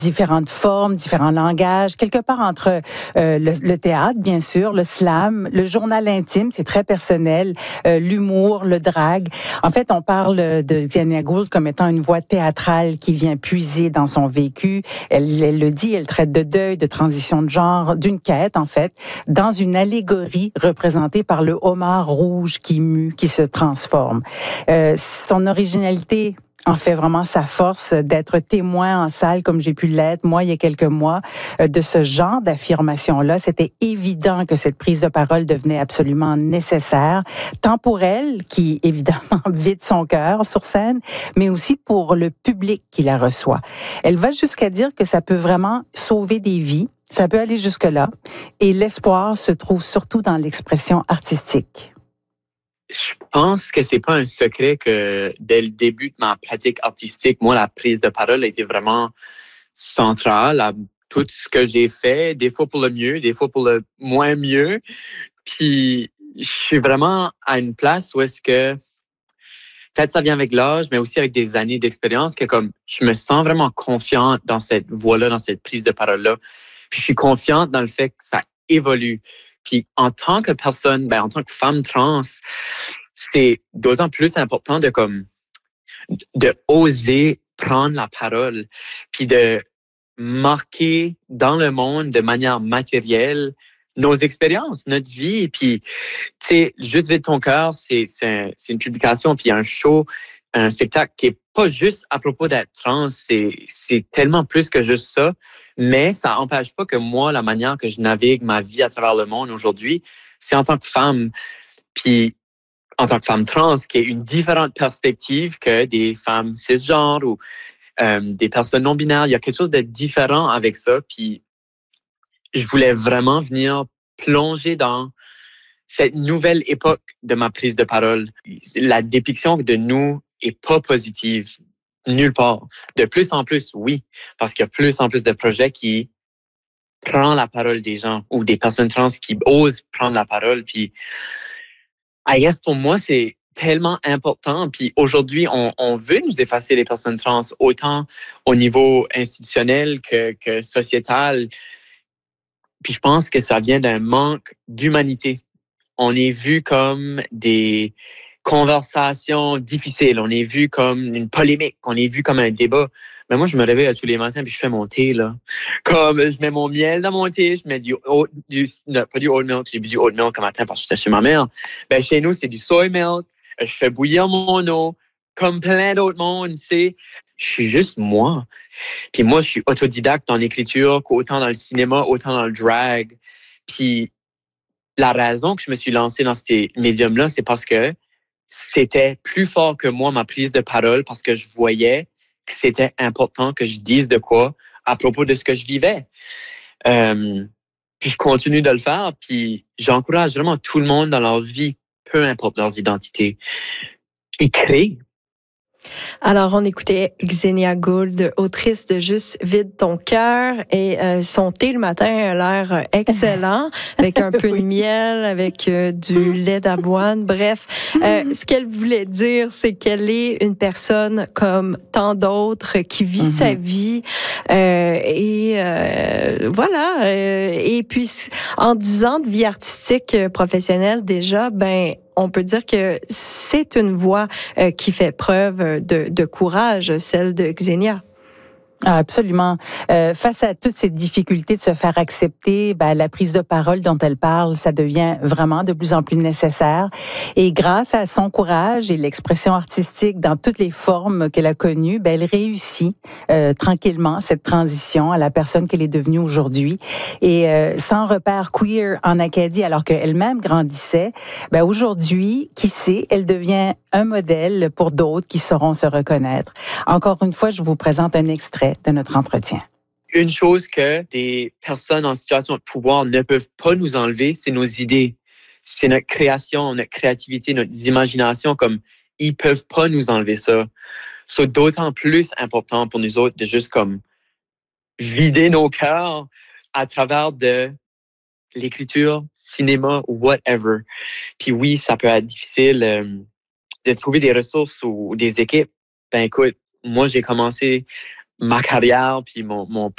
différentes formes, différents langages, quelque part entre le théâtre, bien sûr, le slam, le journal intime, c'est très personnel, l'humour, le drag. En fait, on parle de Xenia Gould comme étant une voix théâtrale qui vient puiser dans son vécu. Elle le dit, elle traite de deuil, de transition de genre, d'une quête, en fait, dans une allégorie représentée par le homard rouge qui mue, qui se transforme. Son originalité en fait vraiment sa force d'être témoin en salle comme j'ai pu l'être, moi, il y a quelques mois, de ce genre d'affirmation-là. C'était évident que cette prise de parole devenait absolument nécessaire, tant pour elle, qui évidemment vide son cœur sur scène, mais aussi pour le public qui la reçoit. Elle va jusqu'à dire que ça peut vraiment sauver des vies, ça peut aller jusque-là, et l'espoir se trouve surtout dans l'expression artistique. Je pense que c'est pas un secret que dès le début de ma pratique artistique, moi, la prise de parole a été vraiment centrale à tout ce que j'ai fait, des fois pour le mieux, des fois pour le moins mieux. Puis, je suis vraiment à une place où est-ce que, peut-être ça vient avec l'âge, mais aussi avec des années d'expérience, que comme je me sens vraiment confiante dans cette voie-là, dans cette prise de parole-là. Puis, je suis confiante dans le fait que ça évolue. Puis en tant que personne, en tant que femme trans, c'est d'autant plus important de oser prendre la parole, puis de marquer dans le monde de manière matérielle nos expériences, notre vie. Puis, tu sais, Juste vide ton cœur, c'est une publication, puis un show, un spectacle qui est pas juste à propos d'être trans, c'est tellement plus que juste ça, mais ça n'empêche pas que moi, la manière que je navigue ma vie à travers le monde aujourd'hui, c'est en tant que femme, puis en tant que femme trans, qui est une différente perspective que des femmes cisgenres ou des personnes non-binaires. Il y a quelque chose de différent avec ça, puis je voulais vraiment venir plonger dans cette nouvelle époque de ma prise de parole. La dépiction de nous est pas positive nulle part. De plus en plus, oui, parce qu'il y a plus en plus de projets qui prennent la parole des gens ou des personnes trans qui osent prendre la parole. Puis, I guess pour moi, c'est tellement important. Puis aujourd'hui, on veut nous effacer les personnes trans autant au niveau institutionnel que sociétal. Puis je pense que ça vient d'un manque d'humanité. On est vu comme des conversations difficiles. On est vu comme une polémique. On est vu comme un débat. Mais moi, je me réveille tous les matins puis je fais mon thé, là. Comme je mets mon miel dans mon thé, je mets pas du oat milk, j'ai bu du oat milk un matin parce que j'étais chez ma mère. Chez nous, c'est du soy milk. Je fais bouillir mon eau, comme plein d'autres mondes, tu sais. Je suis juste moi. Puis moi, je suis autodidacte en écriture, autant dans le cinéma, autant dans le drag. Puis la raison que je me suis lancée dans ces médiums-là, c'est parce que c'était plus fort que moi, ma prise de parole, parce que je voyais que c'était important que je dise de quoi à propos de ce que je vivais. Puis je continue de le faire, puis j'encourage vraiment tout le monde dans leur vie, peu importe leurs identités, ils créent. Alors, on écoutait Xenia Gould, autrice de Juste vide ton cœur, et son thé le matin a l'air excellent, avec un peu de miel, avec du lait d'avoine. Bref, ce qu'elle voulait dire, c'est qu'elle est une personne comme tant d'autres qui vit sa vie, voilà. Et puis, en 10 ans de vie artistique professionnelle déjà, on peut dire que c'est une voix qui fait preuve de courage, celle de Xenia. Ah, absolument. Face à toutes ces difficultés de se faire accepter, la prise de parole dont elle parle, ça devient vraiment de plus en plus nécessaire. Et grâce à son courage et l'expression artistique dans toutes les formes qu'elle a connues, elle réussit tranquillement cette transition à la personne qu'elle est devenue aujourd'hui. Et sans repère queer en Acadie, alors qu'elle-même grandissait, aujourd'hui, qui sait, elle devient un modèle pour d'autres qui sauront se reconnaître. Encore une fois, je vous présente un extrait de notre entretien. Une chose que des personnes en situation de pouvoir ne peuvent pas nous enlever, c'est nos idées. C'est notre création, notre créativité, notre imagination, comme ils peuvent pas nous enlever ça. C'est d'autant plus important pour nous autres de juste comme vider nos cœurs à travers de l'écriture, cinéma ou whatever. Puis oui, ça peut être difficile de trouver des ressources ou des équipes. Écoute, moi, j'ai commencé ma carrière puis mon